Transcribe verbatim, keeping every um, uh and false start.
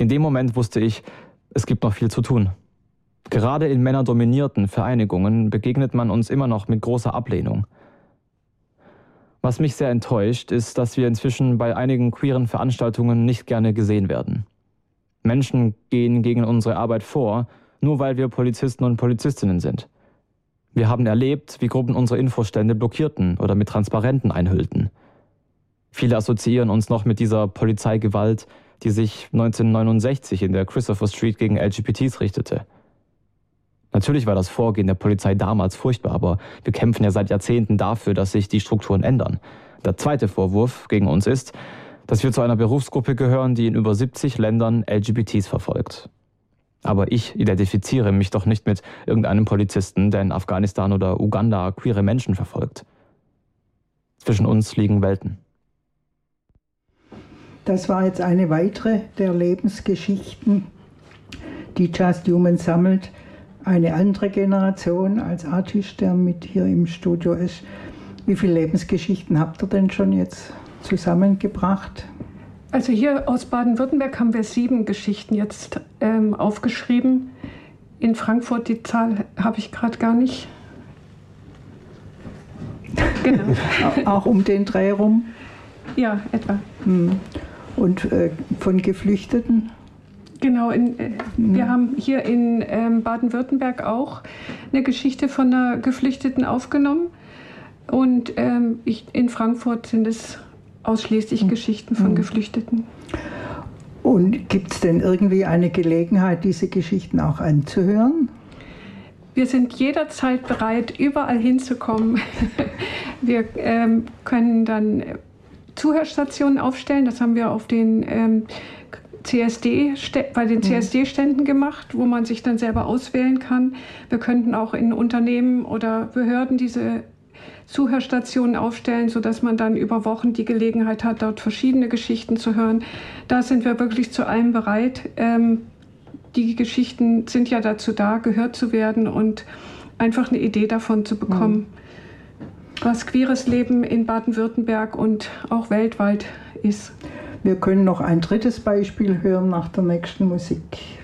In dem Moment wusste ich, es gibt noch viel zu tun. Gerade in männerdominierten Vereinigungen begegnet man uns immer noch mit großer Ablehnung. Was mich sehr enttäuscht, ist, dass wir inzwischen bei einigen queeren Veranstaltungen nicht gerne gesehen werden. Menschen gehen gegen unsere Arbeit vor, nur weil wir Polizisten und Polizistinnen sind. Wir haben erlebt, wie Gruppen unsere Infostände blockierten oder mit Transparenten einhüllten. Viele assoziieren uns noch mit dieser Polizeigewalt, die sich neunzehnhundertneunundsechzig in der Christopher Street gegen L G B Ts richtete. Natürlich war das Vorgehen der Polizei damals furchtbar, aber wir kämpfen ja seit Jahrzehnten dafür, dass sich die Strukturen ändern. Der zweite Vorwurf gegen uns ist, dass wir zu einer Berufsgruppe gehören, die in über siebzig Ländern L G B Ts verfolgt. Aber ich identifiziere mich doch nicht mit irgendeinem Polizisten, der in Afghanistan oder Uganda queere Menschen verfolgt. Zwischen uns liegen Welten. Das war jetzt eine weitere der Lebensgeschichten, die Just Human sammelt. Eine andere Generation als Artist, der mit hier im Studio ist. Wie viele Lebensgeschichten habt ihr denn schon jetzt zusammengebracht? Also hier aus Baden-Württemberg haben wir sieben Geschichten jetzt ähm, aufgeschrieben. In Frankfurt, die Zahl habe ich gerade gar nicht. Genau. Auch um den Dreh rum? Ja, etwa. Und äh, von Geflüchteten? Genau, in, äh, mhm. wir haben hier in ähm, Baden-Württemberg auch eine Geschichte von einer Geflüchteten aufgenommen. Und ähm, ich, in Frankfurt sind es ausschließlich mhm. Geschichten von mhm. Geflüchteten. Und gibt es denn irgendwie eine Gelegenheit, diese Geschichten auch anzuhören? Wir sind jederzeit bereit, überall hinzukommen. Wir ähm, können dann Zuhörstationen aufstellen. Das haben wir auf den ähm, C S D, bei den C S D-Ständen gemacht, wo man sich dann selber auswählen kann. Wir könnten auch in Unternehmen oder Behörden diese Zuhörstationen aufstellen, sodass man dann über Wochen die Gelegenheit hat, dort verschiedene Geschichten zu hören. Da sind wir wirklich zu allem bereit. Ähm, die Geschichten sind ja dazu da, gehört zu werden und einfach eine Idee davon zu bekommen, mhm. was queeres Leben in Baden-Württemberg und auch weltweit ist. Wir können noch ein drittes Beispiel hören nach der nächsten Musik.